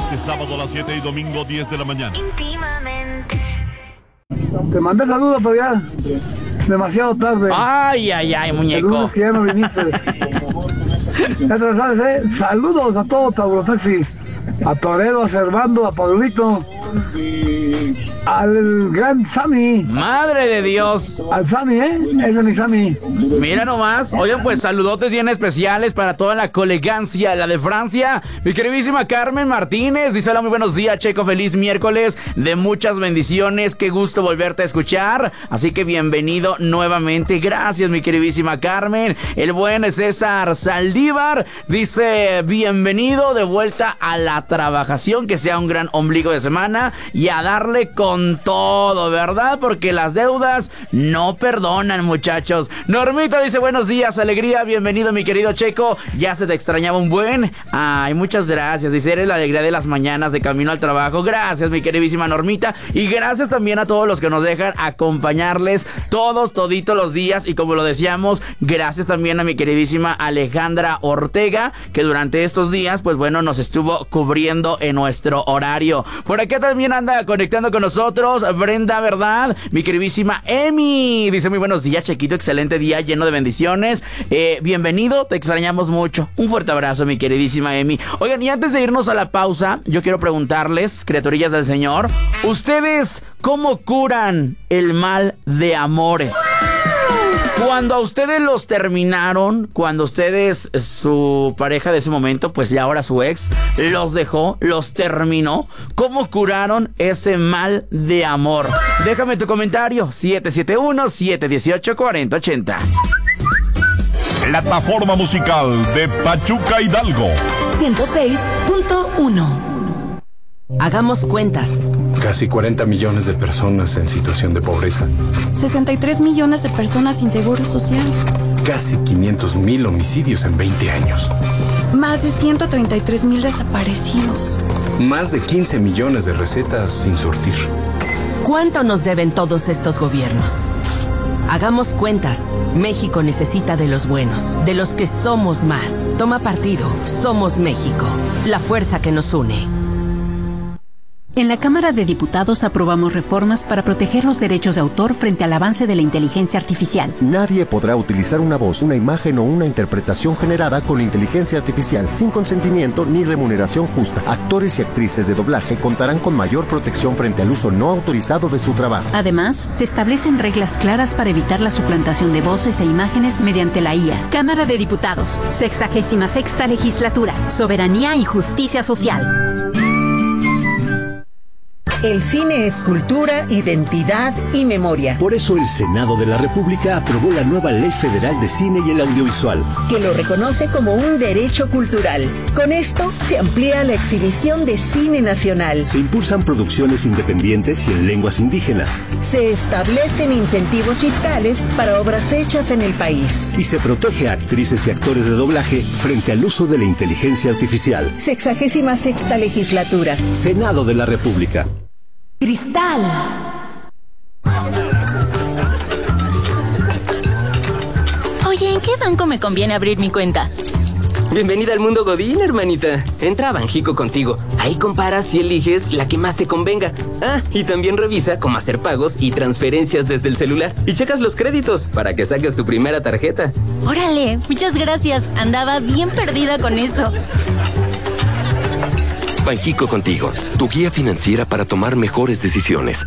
Este sábado a las 7 y domingo 10 de la mañana. Íntimamente. Te mandé saludos, pero ya demasiado tarde. Ay, muñeco. Saludos que ya no viniste. Ya te lo sabes, ¿eh? Saludos a todos, Taburotaxi. A Torero, a Servando, a Pablito, al gran Sammy. Madre de Dios. Al Sammy, ese es mi Sammy. Mira nomás. Oigan, pues saludotes bien especiales para toda la colegancia, la de Francia. Mi queridísima Carmen Martínez dice: hola, muy buenos días, Checo, feliz miércoles de muchas bendiciones, qué gusto volverte a escuchar, así que bienvenido nuevamente. Gracias, mi queridísima Carmen. El buen César Saldívar dice: bienvenido de vuelta a la trabajación, que sea un gran ombligo de semana y a darle con todo, ¿verdad? Porque las deudas no perdonan, muchachos. Normita dice: buenos días, alegría, bienvenido, mi querido Checo, ya se te extrañaba un buen. Ay, muchas gracias, dice: eres la alegría de las mañanas de camino al trabajo. Gracias, mi queridísima Normita, y gracias también a todos los que nos dejan acompañarles toditos los días. Y como lo decíamos, gracias también a mi queridísima Alejandra Ortega, que durante estos días, pues bueno, nos estuvo cubriendo en nuestro horario. Por acá también anda conectando con nosotros Brenda, ¿verdad? Mi queridísima Emi dice: muy buenos días, Chequito, excelente día lleno de bendiciones. Bienvenido, te extrañamos mucho. Un fuerte abrazo, mi queridísima Emi. Oigan, y antes de irnos a la pausa, yo quiero preguntarles, criaturillas del Señor, ¿ustedes cómo curan el mal de amores? Cuando a ustedes los terminaron, cuando ustedes, su pareja de ese momento, pues ya ahora su ex, los dejó, los terminó, ¿cómo curaron ese mal de amor? Déjame tu comentario, 771-718-4080. Plataforma musical de Pachuca Hidalgo. 106.1. Hagamos cuentas. Casi 40 millones de personas en situación de pobreza. 63 millones de personas sin seguro social. Casi 500,000 homicidios en 20 años. Más de 133,000 desaparecidos. Más de 15 millones de recetas sin surtir. ¿Cuánto nos deben todos estos gobiernos? Hagamos cuentas. México necesita de los buenos, de los que somos más. Toma partido. Somos México. La fuerza que nos une. En la Cámara de Diputados aprobamos reformas para proteger los derechos de autor frente al avance de la inteligencia artificial. Nadie podrá utilizar una voz, una imagen o una interpretación generada con inteligencia artificial sin consentimiento ni remuneración justa. Actores y actrices de doblaje contarán con mayor protección frente al uso no autorizado de su trabajo. Además, se establecen reglas claras para evitar la suplantación de voces e imágenes mediante la IA. Cámara de Diputados, 66ª Legislatura, Soberanía y Justicia Social. El cine es cultura, identidad y memoria. Por eso el Senado de la República aprobó la nueva Ley Federal de Cine y el Audiovisual, que lo reconoce como un derecho cultural. Con esto se amplía la exhibición de cine nacional. Se impulsan producciones independientes y en lenguas indígenas. Se establecen incentivos fiscales para obras hechas en el país. Y se protege a actrices y actores de doblaje frente al uso de la inteligencia artificial. 66ª Legislatura. Senado de la República. Cristal. Oye, ¿en qué banco me conviene abrir mi cuenta? Bienvenida al mundo Godín, hermanita. Entra a Banjico Contigo. Ahí comparas y eliges la que más te convenga. Ah, y también revisa cómo hacer pagos y transferencias desde el celular. Y checas los créditos para que saques tu primera tarjeta. Órale, muchas gracias. Andaba bien perdida con eso. Banjico Contigo, tu guía financiera para tomar mejores decisiones.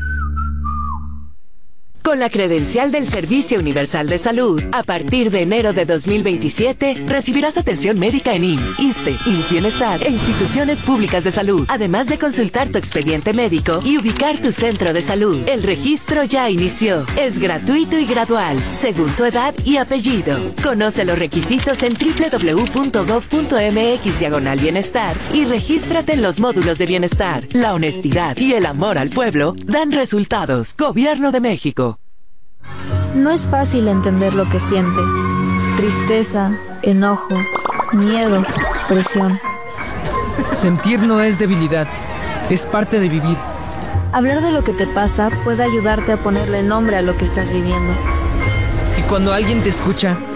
Con la credencial del Servicio Universal de Salud, a partir de enero de 2027, recibirás atención médica en IMSS, ISSSTE, IMSS Bienestar e instituciones públicas de salud, además de consultar tu expediente médico y ubicar tu centro de salud. El registro ya inició. Es gratuito y gradual, según tu edad y apellido. Conoce los requisitos en www.gov.mx/bienestar y regístrate en los módulos de bienestar. La honestidad y el amor al pueblo dan resultados. Gobierno de México. No es fácil entender lo que sientes. Tristeza, enojo, miedo, presión. Sentir no es debilidad, es parte de vivir. Hablar de lo que te pasa puede ayudarte a ponerle nombre a lo que estás viviendo. Y cuando alguien te escucha,